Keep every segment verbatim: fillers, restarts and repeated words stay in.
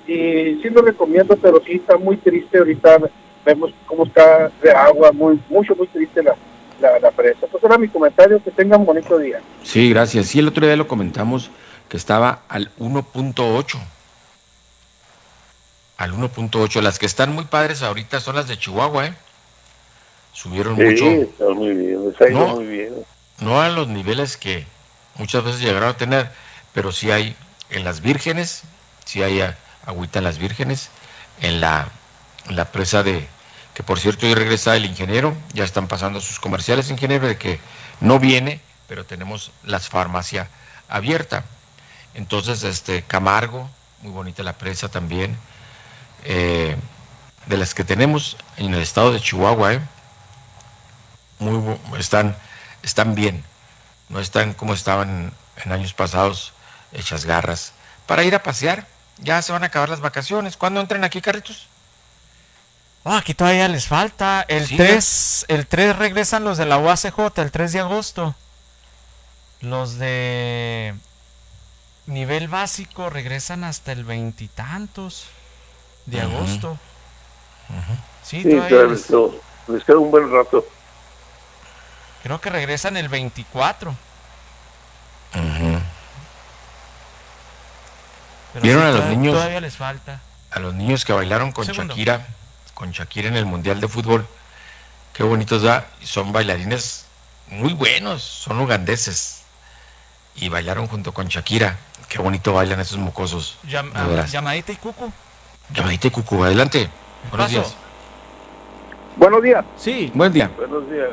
y sí lo recomiendo, pero sí está muy triste ahorita, vemos cómo está de agua, muy mucho, muy triste la, la, la presa. Pues era mi comentario, que tengan un bonito día. Sí, gracias. Sí, el otro día lo comentamos que estaba al uno punto ocho. Al uno punto ocho. Las que están muy padres ahorita son las de Chihuahua, ¿eh? Subieron Sí, mucho. está muy bien, está ido No, muy bien. no a los niveles que muchas veces llegaron a tener, pero sí hay en las vírgenes, sí hay a- agüita en las vírgenes, en la, en la presa de, que por cierto hoy regresa el ingeniero, ya están pasando sus comerciales, ingeniero, de que no viene, pero tenemos las farmacias abierta. Entonces, este, Camargo, muy bonita la presa también, eh, de las que tenemos en el estado de Chihuahua, eh, muy, están, están bien, no están como estaban en años pasados, hechas garras. Para ir a pasear, ya se van a acabar las vacaciones. ¿Cuándo entran aquí, Carritos? Oh, aquí todavía les falta. El Sí, tres, el tres regresan los de la U A C J, el tres de agosto. Los de nivel básico regresan hasta el veintitantos de Ujú. agosto. Ujú. Sí, Sí, todavía claro, les, esto, les queda un buen rato. creo que regresan el veinticuatro. Ujú. Pero ¿Vieron sí, a los todavía, niños, todavía les falta. a los niños que bailaron con Segundo. Shakira, con Shakira en el Mundial de Fútbol? Qué bonitos da. Son bailarines muy buenos, son ugandeses. Y bailaron junto con Shakira. Qué bonito bailan esos mocosos. Llam- De ah, veras. llamadita y cucu. Llamadita Cucu, adelante. Buenos Paso. días. Buenos días. Sí. Buen día. Buenos días.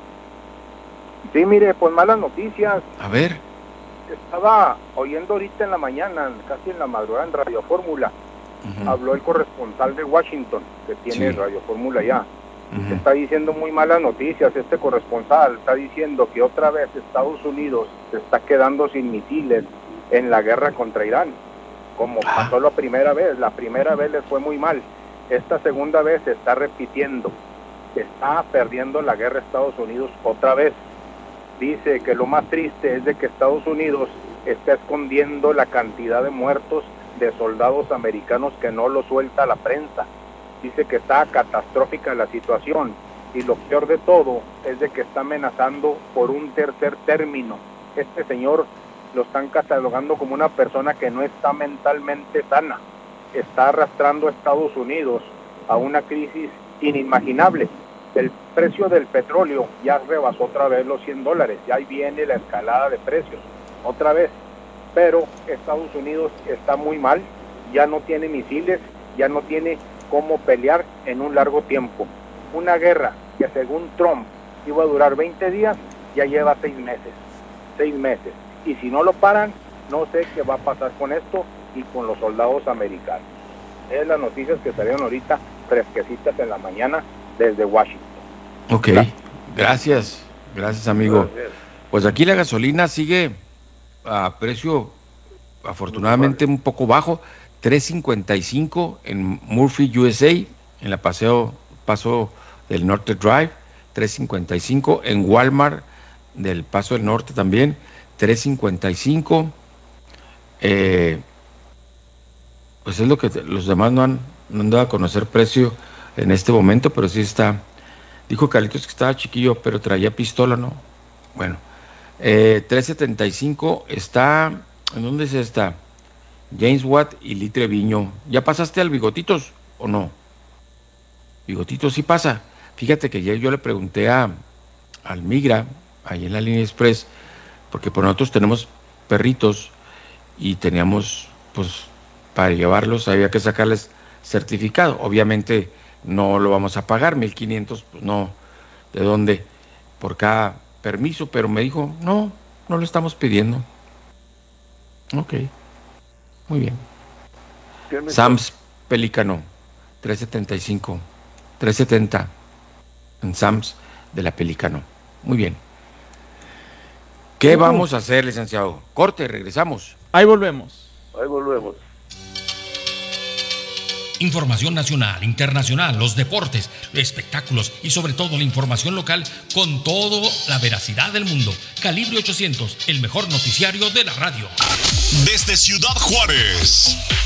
Sí, mire, pues malas noticias. A ver. Estaba oyendo ahorita en la mañana, casi en la madrugada, en Radio Fórmula. Ujú. Habló el corresponsal de Washington, que tiene Sí. Radio Fórmula ya. Ujú. Está diciendo muy malas noticias. Este corresponsal está diciendo que otra vez Estados Unidos se está quedando sin misiles en la guerra contra Irán, como Ah. pasó la primera vez. La primera vez les fue muy mal. Esta segunda vez se está repitiendo. Está perdiendo la guerra Estados Unidos otra vez. Dice que lo más triste es de que Estados Unidos está escondiendo la cantidad de muertos de soldados americanos que no lo suelta la prensa. Dice que está catastrófica la situación, y lo peor de todo es de que está amenazando por un tercer término. Este señor lo están catalogando como una persona que no está mentalmente sana. Está arrastrando a Estados Unidos a una crisis inimaginable. El precio del petróleo ya rebasó otra vez los cien dólares, ya ahí viene la escalada de precios, otra vez. Pero Estados Unidos está muy mal, ya no tiene misiles, ya no tiene cómo pelear en un largo tiempo. Una guerra que según Trump iba a durar veinte días, ya lleva seis meses, seis meses. Y si no lo paran, no sé qué va a pasar con esto y con los soldados americanos. Es las noticias que salieron ahorita, fresquecitas en la mañana, desde Washington. Ok. Gracias. Gracias, amigo. Gracias. Pues aquí la gasolina sigue a precio afortunadamente un poco bajo, tres cincuenta y cinco en Murphy, U S A, en la paseo Paso del Norte Drive, tres cincuenta y cinco en Walmart del Paso del Norte también, tres cincuenta y cinco. Eh, pues es lo que te- los demás no han, no han dado a conocer precio en este momento, pero sí está. Dijo Carlitos que estaba chiquillo, pero traía pistola, ¿no? Bueno, eh, tres setenta y cinco está. ¿En dónde es esta? James Watt y Litre Viño. ¿Ya pasaste al Bigotitos o no? Bigotitos sí pasa. Fíjate que ayer yo le pregunté a al Migra, ahí en la línea express, porque por nosotros tenemos perritos y teníamos, pues, para llevarlos había que sacarles certificado. Obviamente no lo vamos a pagar, mil quinientos, pues no, ¿de dónde? Por cada permiso, pero me dijo, no, no lo estamos pidiendo. Ok, muy bien. ¿Qué me Sam's Pelícano, tres setenta y cinco, tres setenta en Sam's de la Pelícano. Muy bien. ¿Qué Cucu. vamos a hacer, licenciado? Corte, regresamos. Ahí volvemos. Ahí volvemos. Información nacional, internacional, los deportes, espectáculos y sobre todo la información local con toda la veracidad del mundo. Calibre ochocientos, el mejor noticiario de la radio. Desde Ciudad Juárez,